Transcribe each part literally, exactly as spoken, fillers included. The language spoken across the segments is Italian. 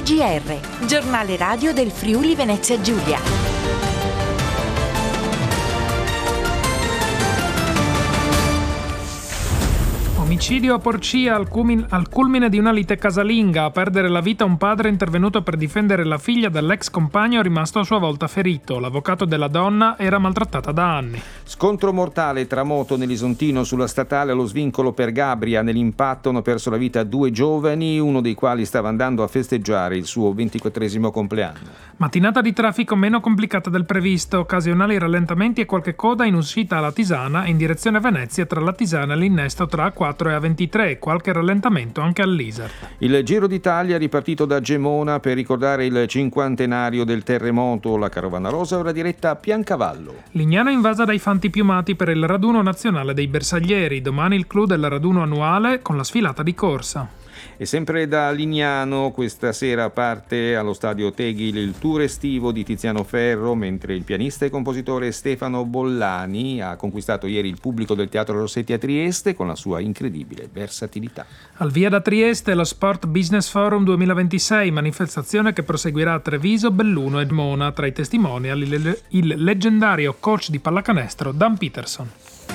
G R, giornale radio del Friuli Venezia Giulia. Omicidio a Porcia al, culmin- al culmine di una lite casalinga. A perdere la vita un padre intervenuto per difendere la figlia dall'ex compagno rimasto a sua volta ferito. L'avvocato della donna era maltrattata da anni. Scontro mortale tra moto nell'Isontino sulla statale allo svincolo per Gabria. Nell'impatto hanno perso la vita due giovani, uno dei quali stava andando a festeggiare il suo ventiquattresimo compleanno. Mattinata di traffico meno complicata del previsto, occasionali rallentamenti e qualche coda in uscita alla Tisana in direzione Venezia tra la Tisana e l'innesto tra A quattro e A ventitré, qualche rallentamento anche all'Isart. Il Giro d'Italia ripartito da Gemona per ricordare il cinquantenario del terremoto. La carovana rosa ora diretta a Piancavallo. Lignano invasa dai fanti piumati per il raduno nazionale dei bersaglieri. Domani il clou del raduno annuale con la sfilata di corsa. E sempre da Lignano, questa sera parte allo stadio Teghil il tour estivo di Tiziano Ferro, mentre il pianista e compositore Stefano Bollani ha conquistato ieri il pubblico del Teatro Rossetti a Trieste con la sua incredibile versatilità. Al via da Trieste lo Sport Business Forum duemilaventisei, manifestazione che proseguirà a Treviso, Belluno e Mona. Tra i testimonial il, il leggendario coach di pallacanestro Dan Peterson.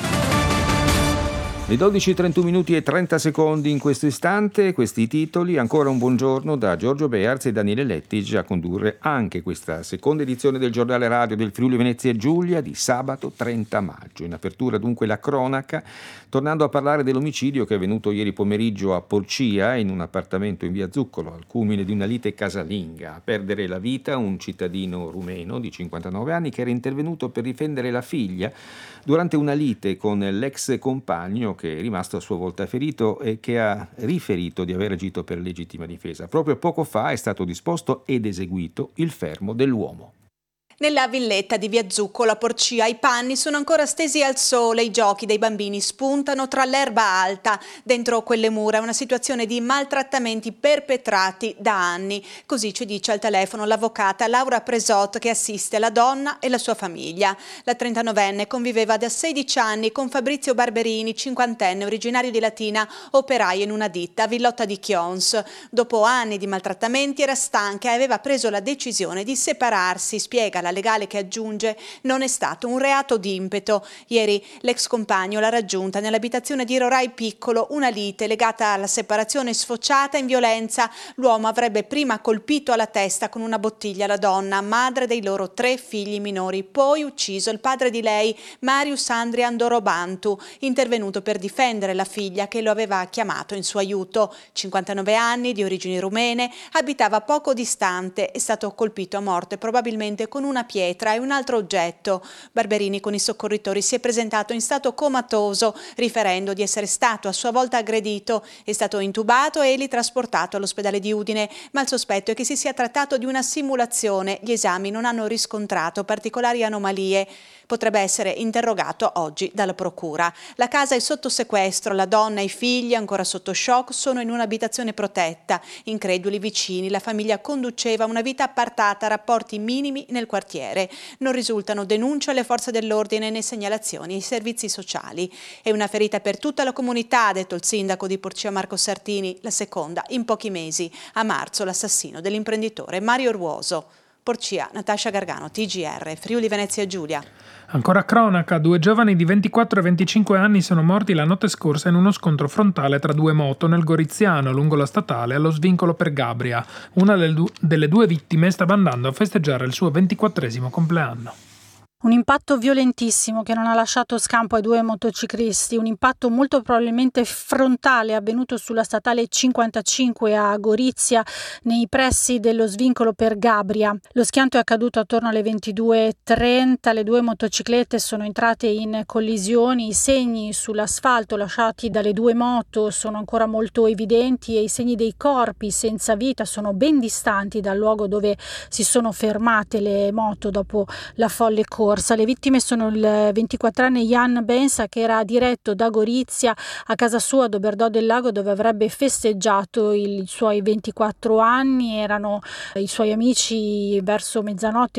Le dodici e trentuno minuti e trenta secondi in questo istante, questi titoli. Ancora un buongiorno da Giorgio Bearz e Daniele Lettig a condurre anche questa seconda edizione del giornale radio del Friuli Venezia Giulia di sabato trenta maggio. In apertura dunque la cronaca, tornando a parlare dell'omicidio che è avvenuto ieri pomeriggio a Porcia in un appartamento in via Zuccolo al culmine di una lite casalinga. A perdere la vita un cittadino rumeno di cinquantanove anni che era intervenuto per difendere la figlia durante una lite con l'ex compagno che è rimasto a sua volta ferito e che ha riferito di aver agito per legittima difesa. Proprio poco fa è stato disposto ed eseguito il fermo dell'uomo. Nella villetta di via Zuccolo a Porcia i panni sono ancora stesi al sole, i giochi dei bambini spuntano tra l'erba alta. Dentro quelle mura è una situazione di maltrattamenti perpetrati da anni. Così ci dice al telefono l'avvocata Laura Presot che assiste la donna e la sua famiglia. La trentanovenne conviveva da sedici anni con Fabrizio Barberini, cinquantenne, originario di Latina, operaio in una ditta a Villotta di Chions. Dopo anni di maltrattamenti era stanca e aveva preso la decisione di separarsi, spiega la legale che aggiunge non è stato un reato d'impeto. Ieri l'ex compagno l'ha raggiunta nell'abitazione di Rorai Piccolo, una lite legata alla separazione sfociata in violenza. L'uomo avrebbe prima colpito alla testa con una bottiglia la donna, madre dei loro tre figli minori, poi ucciso il padre di lei, Marius Andrian Dorobantu, intervenuto per difendere la figlia che lo aveva chiamato in suo aiuto. cinquantanove anni, di origini rumene, abitava poco distante, è stato colpito a morte probabilmente con una pietra e un altro oggetto. Barberini con i soccorritori si è presentato in stato comatoso, riferendo di essere stato a sua volta aggredito. È stato intubato e trasportato all'ospedale di Udine, ma il sospetto è che si sia trattato di una simulazione. Gli esami non hanno riscontrato particolari anomalie. Potrebbe essere interrogato oggi dalla procura. La casa è sotto sequestro, la donna e i figli, ancora sotto shock, sono in un'abitazione protetta. Increduli vicini, la famiglia conduceva una vita appartata, rapporti minimi nel quartiere. Non risultano denunce alle forze dell'ordine né segnalazioni ai servizi sociali. È una ferita per tutta la comunità, ha detto il sindaco di Porcia Marco Sartini, la seconda in pochi mesi. A marzo l'assassino dell'imprenditore Mario Ruoso. Porcia, Natascia Gargano, T G R, Friuli Venezia Giulia. Ancora cronaca, due giovani di ventiquattro e venticinque anni sono morti la notte scorsa in uno scontro frontale tra due moto nel Goriziano, lungo la statale, allo svincolo per Gabria. Una delle due vittime stava andando a festeggiare il suo ventiquattresimo compleanno. Un impatto violentissimo che non ha lasciato scampo ai due motociclisti, un impatto molto probabilmente frontale avvenuto sulla statale cinquantacinque a Gorizia nei pressi dello svincolo per Gabria. Lo schianto è accaduto attorno alle ventidue e trenta, le due motociclette sono entrate in collisioni, i segni sull'asfalto lasciati dalle due moto sono ancora molto evidenti e i segni dei corpi senza vita sono ben distanti dal luogo dove si sono fermate le moto dopo la folle corsa. Le vittime sono il ventiquattrenne Jan Bensa che era diretto da Gorizia a casa sua ad Oberdò del Lago dove avrebbe festeggiato i suoi ventiquattro anni. Erano i suoi amici verso mezzanotte